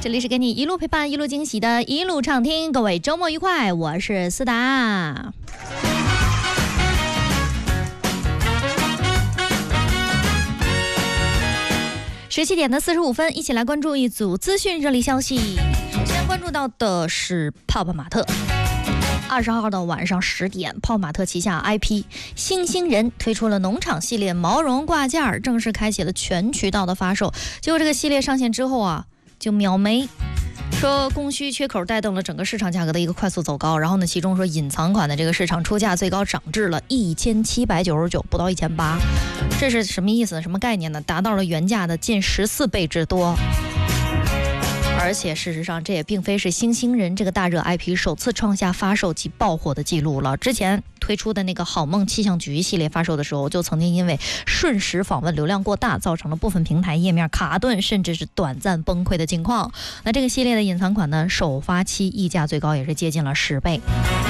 这里是给你一路陪伴一路惊喜的一路畅听，各位周末愉快，我是思达。17点的45分，一起来关注一组资讯热力消息。首先关注到的是泡泡玛特。20号的晚上10点，泡泡玛特旗下 IP 星星人推出了农场系列毛绒挂件，正式开启了全渠道的发售。结果这个系列上线之后啊，就秒没。说供需缺口带动了整个市场价格的一个快速走高，然后呢，其中说隐藏款的这个市场出价最高涨至了1799，不到1800，这是什么意思呢？什么概念呢？达到了原价的近14倍之多。而且事实上，这也并非是星星人这个大热 IP 首次创下发售即爆火的记录了。之前推出的那个好梦气象局系列发售的时候，就曾经因为瞬时访问流量过大，造成了部分平台页面卡顿，甚至是短暂崩溃的情况。那这个系列的隐藏款呢，首发期溢价最高也是接近了10倍。